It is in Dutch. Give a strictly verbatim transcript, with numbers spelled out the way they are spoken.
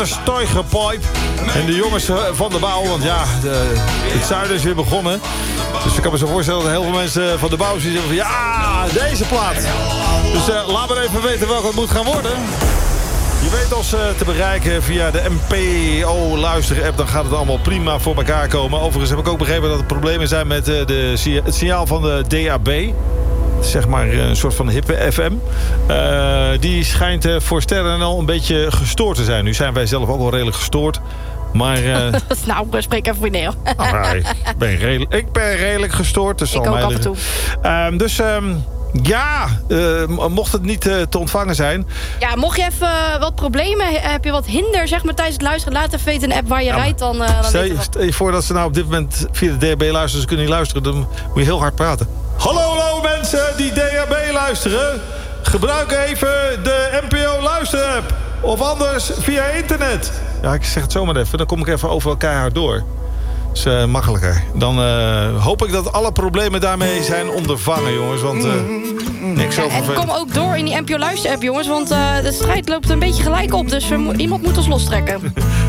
Steugerpipe. En de jongens van de bouw, want ja, de, het zuiden is weer begonnen. Dus ik kan me zo voorstellen dat heel veel mensen van de bouw zien zeggen van ja, deze plaat. Dus uh, laat maar even weten welke het moet gaan worden. Je weet ons uh, te bereiken via de M P O-luister-app. Dan gaat het allemaal prima voor elkaar komen. Overigens heb ik ook begrepen dat er problemen zijn met uh, de, het signaal van de D A B. Zeg maar een soort van hippe F M. Uh, die schijnt uh, voor Sterren al een beetje gestoord te zijn. Nu zijn wij zelf ook wel redelijk gestoord. Maar... Uh... nou, spreek even voor Neel. oh, nee, ik, ben redelijk, ik ben redelijk gestoord. Dus ik ook af en toe. Uh, dus... Um, Ja, uh, mocht het niet uh, te ontvangen zijn. Ja, mocht je even uh, wat problemen, heb je wat hinder zeg maar, tijdens het luisteren, laat even weten in de app waar je ja, rijdt. Dan, uh, dan stel, je, stel je voor dat ze nou op dit moment via de D A B luisteren, ze kunnen niet luisteren, dan moet je heel hard praten. Hallo, hallo mensen die D A B luisteren. Gebruik even de M P O-luister-app. Of anders via internet. Ja, ik zeg het zomaar even, dan kom ik even over elkaar hard door. Dat is uh, makkelijker. Dan uh, hoop ik dat alle problemen daarmee zijn ondervangen, jongens. Want uh, niks ja, over... En kom ook door in die M P O Luister-app, jongens. Want uh, de strijd loopt een beetje gelijk op. Dus uh, iemand moet ons lostrekken.